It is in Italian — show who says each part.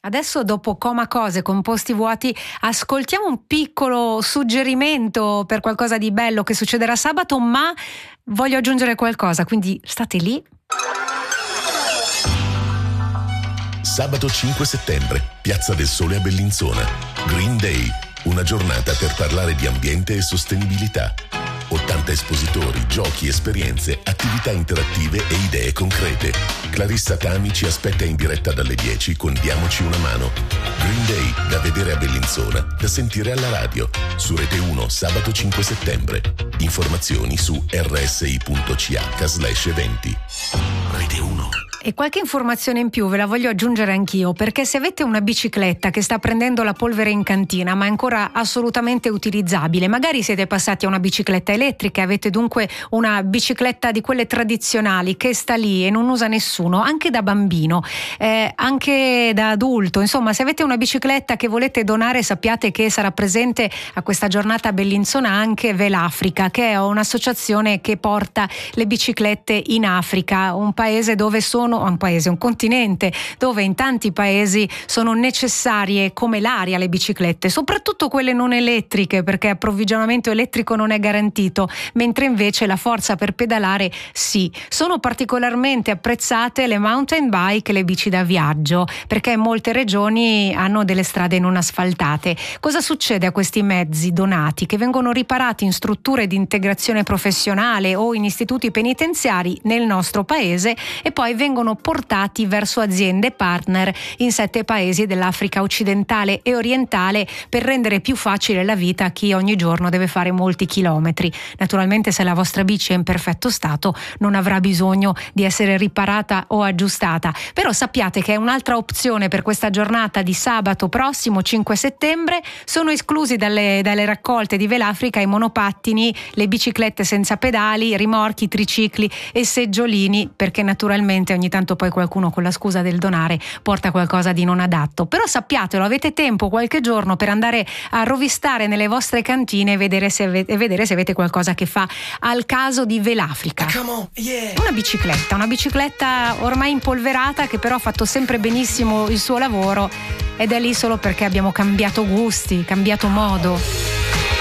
Speaker 1: Adesso, dopo Coma Cose, Composti Vuoti, ascoltiamo un piccolo suggerimento per qualcosa di bello che succederà sabato, ma voglio aggiungere qualcosa, quindi state lì.
Speaker 2: Sabato 5 settembre, Piazza del Sole a Bellinzona. Green Day, una giornata per parlare di ambiente e sostenibilità. 80 espositori, giochi, esperienze, attività interattive e idee concrete. Clarissa Tami ci aspetta in diretta dalle 10 con Diamoci una mano. Green Day, da vedere a Bellinzona, da sentire alla radio. Su Rete 1, sabato 5 settembre. Informazioni su rsi.ch/eventi. Rete 1.
Speaker 1: E qualche informazione in più ve la voglio aggiungere anch'io, perché se avete una bicicletta che sta prendendo la polvere in cantina ma è ancora assolutamente utilizzabile, magari siete passati a una bicicletta elettrica, avete dunque una bicicletta di quelle tradizionali che sta lì e non usa nessuno, anche da bambino, anche da adulto, insomma, se avete una bicicletta che volete donare, sappiate che sarà presente a questa giornata a Bellinzona anche Velafrica, che è un'associazione che porta le biciclette in Africa, un paese dove un continente dove in tanti paesi sono necessarie come l'aria le biciclette, soprattutto quelle non elettriche, perché approvvigionamento elettrico non è garantito, mentre invece la forza per pedalare sì. Sono particolarmente apprezzate le mountain bike e le bici da viaggio, perché molte regioni hanno delle strade non asfaltate. Cosa succede a questi mezzi donati, che vengono riparati in strutture di integrazione professionale o in istituti penitenziari nel nostro paese e poi vengono portati verso aziende partner in 7 paesi dell'Africa occidentale e orientale per rendere più facile la vita a chi ogni giorno deve fare molti chilometri. Naturalmente, se la vostra bici è in perfetto stato, non avrà bisogno di essere riparata o aggiustata, però sappiate che è un'altra opzione per questa giornata di sabato prossimo 5 settembre. Sono esclusi dalle raccolte di Velafrica i monopattini, le biciclette senza pedali, rimorchi, tricicli e seggiolini, perché naturalmente ogni tanto poi qualcuno con la scusa del donare porta qualcosa di non adatto. Però sappiatelo, avete tempo qualche giorno per andare a rovistare nelle vostre cantine e vedere se avete qualcosa che fa al caso di Velafrica. Una bicicletta ormai impolverata, che però ha fatto sempre benissimo il suo lavoro ed è lì solo perché abbiamo cambiato gusti, cambiato modo.